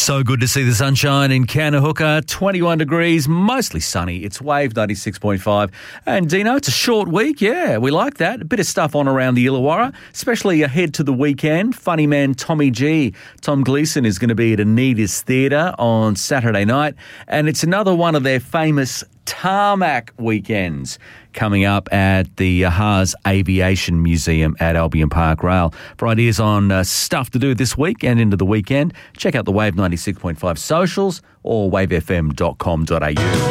So good to see the sunshine in Kanahooka. 21 degrees, mostly sunny. It's Wave 96.5. And Dino, it's a short week. Yeah, we like that. A bit of stuff on around the Illawarra, especially ahead to the weekend. Funny man Tommy G, Tom Gleeson, is going to be at Anita's Theatre on Saturday night. And it's another one of their famous tarmac weekends coming up at the Haas Aviation Museum at Albion Park Rail. For ideas on stuff to do this week and into the weekend, check out the Wave 96.5 socials or wavefm.com.au.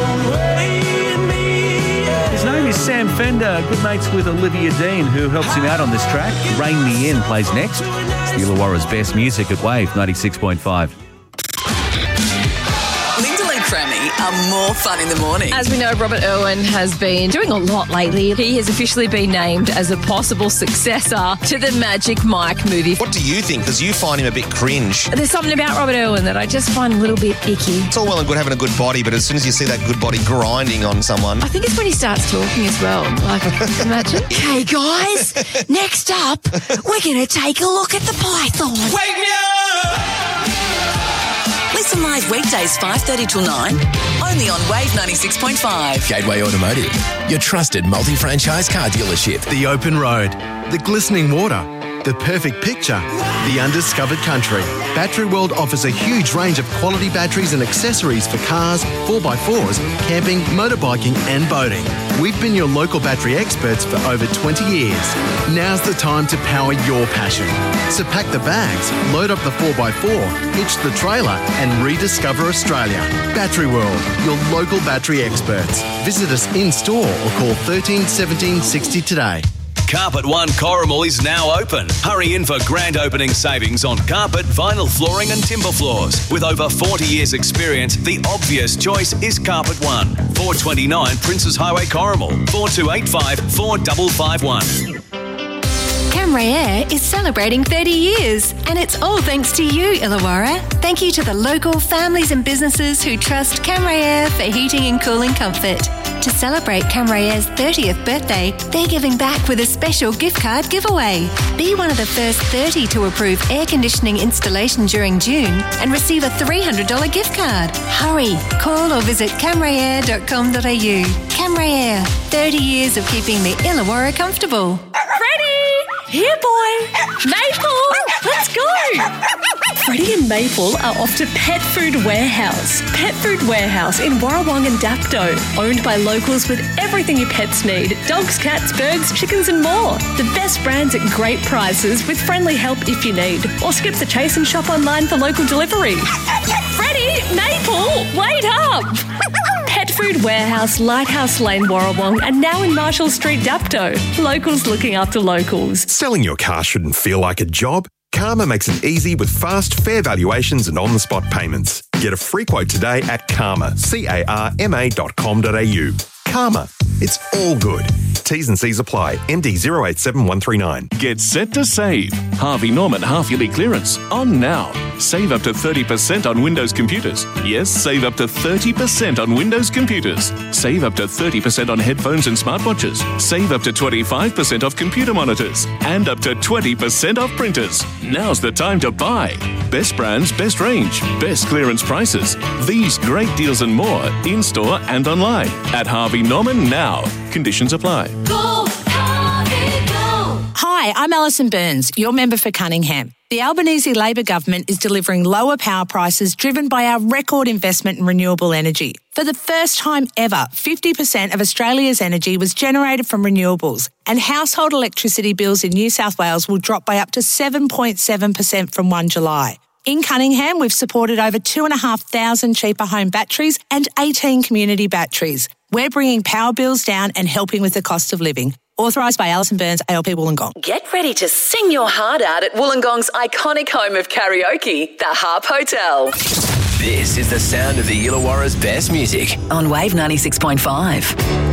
His name is Sam Fender, good mates with Olivia Dean, who helps him out on this track. Rain Me In plays next. It's the Illawarra's best music at Wave 96.5. Are more fun in the morning. As we know, Robert Irwin has been doing a lot lately. He has officially been named as a possible successor to the Magic Mike movie. What do you think? Because you find him a bit cringe. There's something about Robert Irwin that I just find a little bit icky. It's all well and good having a good body, but as soon as you see that good body grinding on someone... I think it's when he starts talking as well. Like, imagine. Hey, guys, next up, we're going to take a look at the python. Wake me up! Listen live weekdays 5:30 till 9, only on Wave 96.5. Gateway Automotive, your trusted multi-franchise car dealership. The open road, the glistening water, the perfect picture, the undiscovered country. Battery World offers a huge range of quality batteries and accessories for cars, 4x4s, camping, motorbiking and boating. We've been your local battery experts for over 20 years. Now's the time to power your passion. So pack the bags, load up the 4x4, hitch the trailer and rediscover Australia. Battery World, your local battery experts. Visit us in store or call 13 17 60 today. Carpet One Corrimal is now open. Hurry in for grand opening savings on carpet, vinyl flooring and timber floors. With over 40 years experience, the obvious choice is Carpet One. 429 Princes Highway Corrimal, 4285 4551. Camry Air is celebrating 30 years, and it's all thanks to you, Illawarra. Thank you to the local families and businesses who trust Camry Air for heating and cooling comfort. To celebrate Camry Air's 30th birthday, they're giving back with a special gift card giveaway. Be one of the first 30 to approve air conditioning installation during June and receive a $300 gift card. Hurry, call or visit camryair.com.au. Camry Air, 30 years of keeping the Illawarra comfortable. Freddie! Here, boy! Maple! Let's go! Freddie and Maple are off to Pet Food Warehouse. Pet Food Warehouse in Warrawong and Dapto. Owned by locals with everything your pets need. Dogs, cats, birds, chickens and more. The best brands at great prices with friendly help if you need. Or skip the chase and shop online for local delivery. Freddie! Maple! Wait up! Pet Food Warehouse, Lighthouse Lane, Warrawong, and now in Marshall Street, Dapto. Locals looking after locals. Selling your car shouldn't feel like a job. Karma makes it easy with fast, fair valuations and on-the-spot payments. Get a free quote today at karma, CARMA.com.au. Karma. It's all good. T's and C's apply. MD 087139. Get set to save. Harvey Norman half-yearly clearance on now. Save up to 30% on Windows computers. Yes, save up to 30% on Windows computers. Save up to 30% on headphones and smartwatches. Save up to 25% off computer monitors. And up to 20% off printers. Now's the time to buy. Best brands, best range, best clearance prices. These great deals and more in-store and online at Harvey Norman now. Conditions apply. Go, Harvey, go! Hi, I'm Alison Burns, your member for Cunningham. The Albanese Labor government is delivering lower power prices driven by our record investment in renewable energy. For the first time ever, 50% of Australia's energy was generated from renewables, and household electricity bills in New South Wales will drop by up to 7.7% from 1 July. In Cunningham, we've supported over 2,500 cheaper home batteries and 18 community batteries. We're bringing power bills down and helping with the cost of living. Authorised by Alison Burns, ALP Wollongong. Get ready to sing your heart out at Wollongong's iconic home of karaoke, the Harp Hotel. This is the sound of the Illawarra's best music On Wave 96.5.